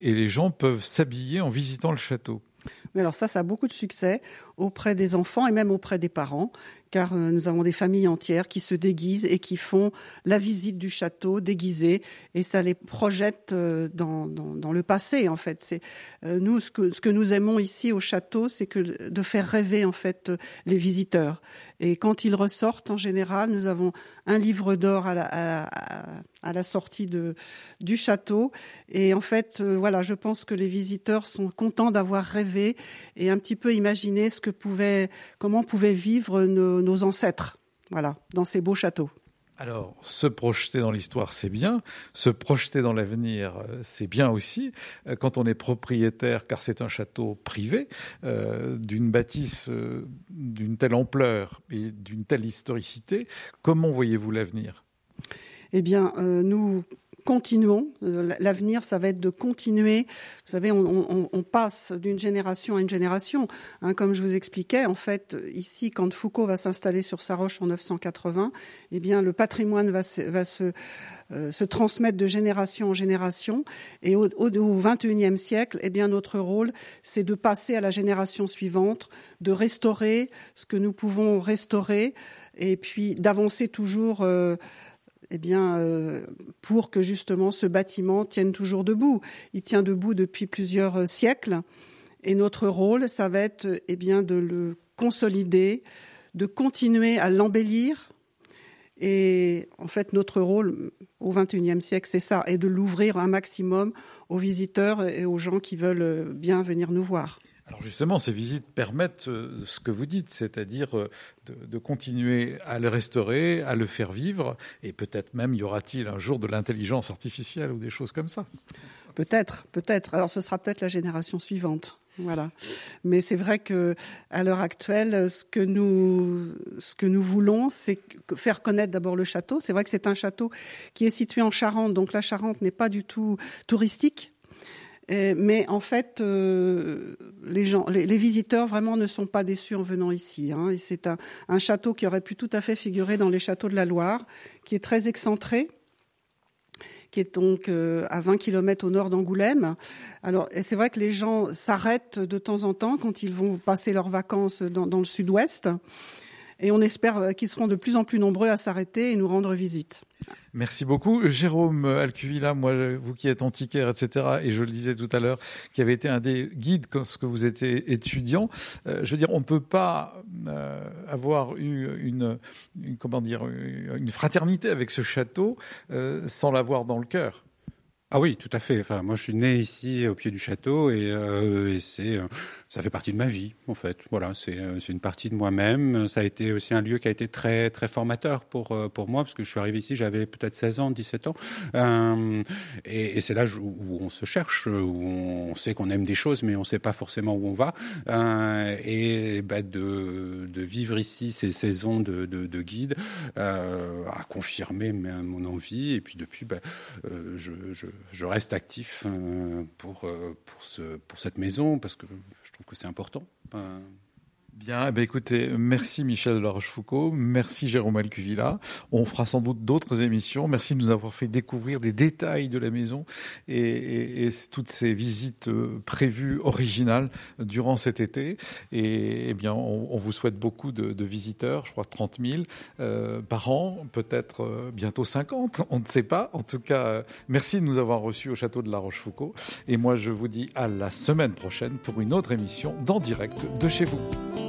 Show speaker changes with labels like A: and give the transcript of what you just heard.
A: Et les gens peuvent s'habiller en visitant le château.
B: Mais alors ça a beaucoup de succès auprès des enfants et même auprès des parents, car nous avons des familles entières qui se déguisent et qui font la visite du château déguisés, et ça les projette dans le passé en fait. C'est nous ce que nous aimons ici au château, c'est que de faire rêver en fait les visiteurs. Et quand ils ressortent, en général, nous avons un livre d'or à la sortie du château. Et en fait, voilà, je pense que les visiteurs sont contents d'avoir rêvé et un petit peu imaginé comment pouvaient vivre nos ancêtres, voilà, dans ces beaux châteaux.
A: Alors, se projeter dans l'histoire, c'est bien. Se projeter dans l'avenir, c'est bien aussi. Quand on est propriétaire, car c'est un château privé, d'une bâtisse d'une telle ampleur et d'une telle historicité, comment voyez-vous l'avenir ?
B: Eh bien, nous continuons. L'avenir, ça va être de continuer. Vous savez, on passe d'une génération à une génération. Comme je vous expliquais, en fait, ici, quand Foucault va s'installer sur sa roche en 980, eh bien, le patrimoine va se transmettre de génération en génération. Et au XXIe siècle, eh bien, notre rôle, c'est de passer à la génération suivante, de restaurer ce que nous pouvons restaurer, et puis d'avancer toujours pour que justement ce bâtiment tienne toujours debout. Il tient debout depuis plusieurs siècles. Et notre rôle, ça va être de le consolider, de continuer à l'embellir. Et en fait, notre rôle au XXIe siècle, c'est ça, et de l'ouvrir un maximum aux visiteurs et aux gens qui veulent bien venir nous voir.
A: Alors justement, ces visites permettent ce que vous dites, c'est-à-dire de continuer à le restaurer, à le faire vivre, et peut-être même y aura-t-il un jour de l'intelligence artificielle ou des choses comme ça.
B: Peut-être. Alors ce sera peut-être la génération suivante. Voilà. Mais c'est vrai que à l'heure actuelle, ce que nous voulons, c'est faire connaître d'abord le château. C'est vrai que c'est un château qui est situé en Charente, donc la Charente n'est pas du tout touristique. Mais en fait, les visiteurs vraiment ne sont pas déçus en venant ici. Et c'est un château qui aurait pu tout à fait figurer dans les châteaux de la Loire, qui est très excentré, qui est donc à 20 km au nord d'Angoulême. Alors, et c'est vrai que les gens s'arrêtent de temps en temps quand ils vont passer leurs vacances dans le sud-ouest. Et on espère qu'ils seront de plus en plus nombreux à s'arrêter et nous rendre visite.
A: Merci beaucoup. Jérôme Alcuvilla, moi, vous qui êtes antiquaire, etc., et je le disais tout à l'heure, qui avait été un des guides lorsque vous étiez étudiant, je veux dire, on ne peut pas avoir eu une fraternité avec ce château sans l'avoir dans le cœur.
C: Ah oui, tout à fait. Enfin, moi, je suis né ici, au pied du château, et ça fait partie de ma vie, en fait. Voilà, c'est une partie de moi-même. Ça a été aussi un lieu qui a été très, très formateur pour moi, parce que je suis arrivé ici, j'avais peut-être 16 ans, 17 ans. Et c'est là où on se cherche, où on sait qu'on aime des choses, mais on ne sait pas forcément où on va. De vivre ici ces saisons de guide a confirmé mon envie. Et puis depuis, je reste actif pour cette maison, parce que je trouve que c'est important.
A: Bien, écoutez, merci Michel de la Rochefoucauld, merci Jérôme Alcuvilla. On fera sans doute d'autres émissions. Merci de nous avoir fait découvrir des détails de la maison et toutes ces visites prévues originales durant cet été. Et bien, on vous souhaite beaucoup de visiteurs, je crois 30 000 par an, peut-être bientôt 50, on ne sait pas. En tout cas, merci de nous avoir reçus au château de la Rochefoucauld. Et moi, je vous dis à la semaine prochaine pour une autre émission d'En Direct de chez vous.